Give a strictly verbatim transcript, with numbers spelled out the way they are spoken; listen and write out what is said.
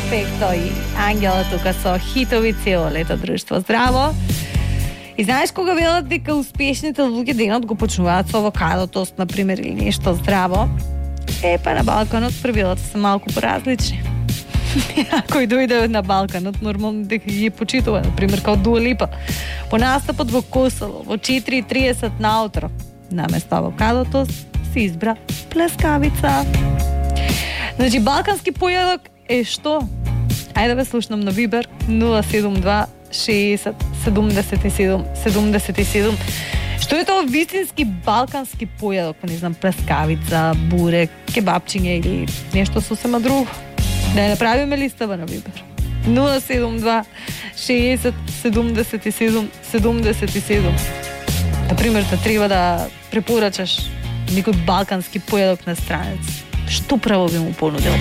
Perfekto и Ангела тука со хитови цело лето друштво. Здраво! И знаеш кога велат дека успешните луѓе денот го почнуваат со авокадо тост, например, или нешто здраво? Е, па на Балканот правилата се малку поразлични. Кој дојде на Балканот, нормално дека ги почитува, например, као Дуа Липа. По настапот во Косово, во четири и триесет наутро, наместо авокадо тост, се избра плескавица. Значи, балкански појадок е што? Ајде да ве слушнам на Вибер нула седум два шеесет седумдесет и седум седумдесет и седум. Што е тоа вистински балкански појадок? Не знам, плескавица, бурек, кебапчиња или нешто сосема друго. Да ја направиме листава на Вибер. нула седум два шеесет седумдесет и седум седумдесет и седум. Например, да треба да препорачаш некој балкански појадок на странец. Што право би му понудил?